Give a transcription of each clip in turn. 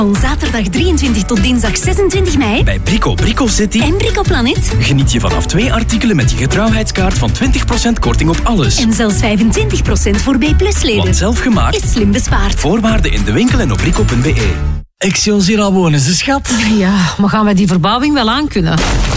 Van zaterdag 23 tot dinsdag 26 mei bij Brico City en Brico Planet geniet je vanaf 2 artikelen met je getrouwheidskaart van 20% korting op alles. en zelfs 25% voor B+-leden. Want zelf gemaakt. Is slim bespaard. Voorwaarden in de winkel en op brico.be. Ik zie ons hier al wonen, ze schat. Ja, maar gaan wij die verbouwing wel aankunnen?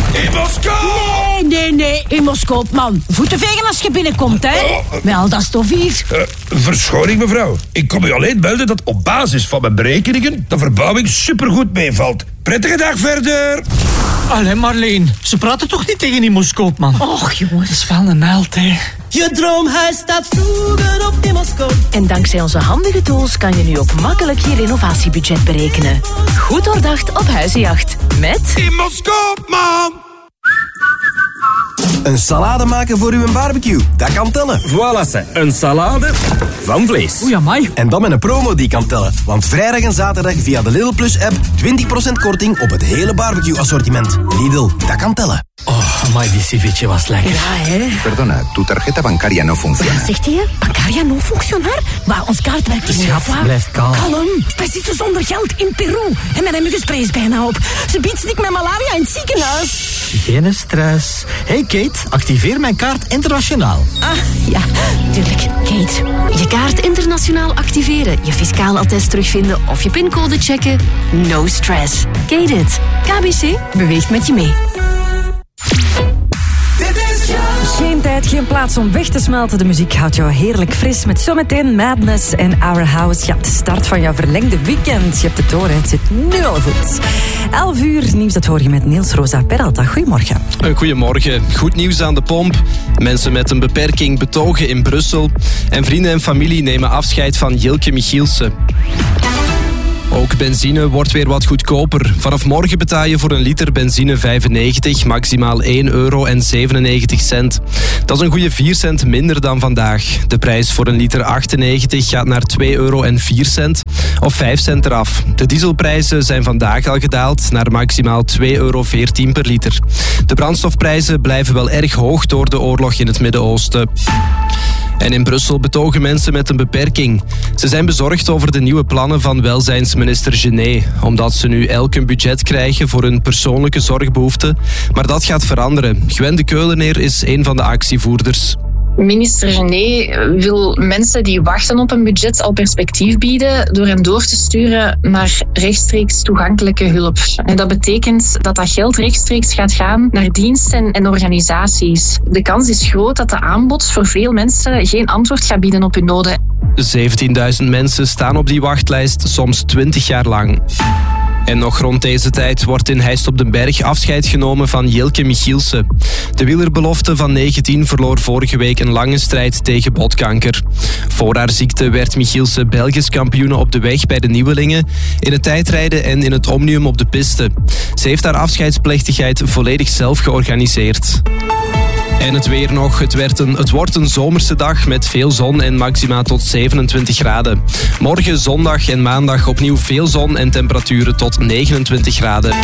Nee, Imoscoop, man. Voeten vegen als je binnenkomt, hè. Wel, dat is toch vies. Verschoning, mevrouw. Ik kom u alleen melden dat op basis van mijn berekeningen de verbouwing supergoed meevalt. Prettige dag verder. Allee, Marleen, ze praten toch niet tegen die Moscoop, man? Och, jongens. Dat is wel een held, hè. Je droomhuis staat vroeger op Imoscoop. En dankzij onze handige tools kan je nu ook makkelijk je renovatiebudget berekenen. Goed doordacht op Huizenjacht. Met Imoscoop, man. Een salade maken voor uw barbecue, dat kan tellen. Voilà, ze. Een salade van vlees. Oei, amai. En dan met een promo die kan tellen. Want vrijdag en zaterdag via de Lidl Plus app 20% korting op het hele barbecue assortiment. Lidl, dat kan tellen. Oh, amai, die ceviche was lekker. Ja, hè. Perdona, tu tarjeta bancaria no funciona. Zegt hij? Bancaria non functionar? Maar ons kaart werkt niet. Schat, blijf kalm. Kalm, wij zitten zonder geld in Peru. En mijn muggenspray is bijna op. Ze biedt stik met malaria in het ziekenhuis. Geen stress. Hey Kate, activeer mijn kaart internationaal. Ah, ja, tuurlijk. Kate, je kaart internationaal activeren, je fiscaal attest terugvinden of je pincode checken. No stress. Kate it. KBC beweegt met je mee. Geen tijd, geen plaats om weg te smelten. De muziek houdt jou heerlijk fris met zometeen Madness en Our House. Ja, de start van jouw verlengde weekend. Je hebt het door, het zit nu al goed. 11 uur nieuws, dat hoor je met Niels Rosa Peralta. Goedemorgen. Goedemorgen. Goed nieuws aan de pomp. Mensen met een beperking betogen in Brussel. En vrienden en familie nemen afscheid van Jilke Michielsen. Ook benzine wordt weer wat goedkoper. Vanaf morgen betaal je voor een liter benzine 95, maximaal €1,97. Dat is een goede 4 cent minder dan vandaag. De prijs voor een liter 98 gaat naar €2,04 of 5 cent eraf. De dieselprijzen zijn vandaag al gedaald naar maximaal €2,14 per liter. De brandstofprijzen blijven wel erg hoog door de oorlog in het Midden-Oosten. En in Brussel betogen mensen met een beperking. Ze zijn bezorgd over de nieuwe plannen van welzijnsminister Genet, omdat ze nu elk een budget krijgen voor hun persoonlijke zorgbehoeften. Maar dat gaat veranderen. Gwen de Keuleneer is een van de actievoerders. Minister Genet wil mensen die wachten op een budget al perspectief bieden door hen door te sturen naar rechtstreeks toegankelijke hulp. En dat betekent dat dat geld rechtstreeks gaat gaan naar diensten en organisaties. De kans is groot dat de aanbod voor veel mensen geen antwoord gaat bieden op hun noden. 17.000 mensen staan op die wachtlijst, soms 20 jaar lang. En nog rond deze tijd wordt in Heist op den Berg afscheid genomen van Jilke Michielsen. De wielerbelofte van 19 verloor vorige week een lange strijd tegen botkanker. Voor haar ziekte werd Michielsen Belgisch kampioene op de weg bij de nieuwelingen, in het tijdrijden en in het omnium op de piste. Ze heeft haar afscheidsplechtigheid volledig zelf georganiseerd. En het weer nog. Het wordt een zomerse dag met veel zon en maxima tot 27 graden. Morgen, zondag en maandag opnieuw veel zon en temperaturen tot 29 graden.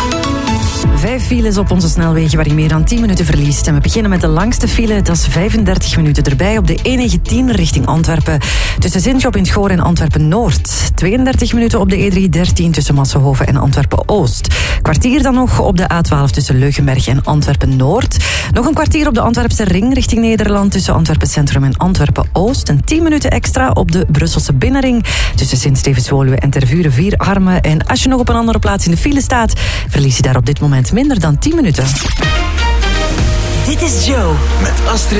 5 files op onze snelwegen waar je meer dan 10 minuten verliest. En we beginnen met de langste file, dat is 35 minuten erbij op de E19 richting Antwerpen. Tussen Sint-Job in het Goor en Antwerpen-Noord. 32 minuten op de E313 tussen Massenhoven en Antwerpen-Oost. Kwartier dan nog op de A12 tussen Leugenberg en Antwerpen-Noord. Nog een kwartier op de Antwerpse ring richting Nederland tussen Antwerpen-Centrum en Antwerpen-Oost. En 10 minuten extra op de Brusselse binnenring tussen Sint-Stevens-Woluwe en Tervuren 4 Armen. En als je nog op een andere plaats in de file staat, verlies je daar op dit moment minder dan 10 minuten. Dit is Joe met Astrid.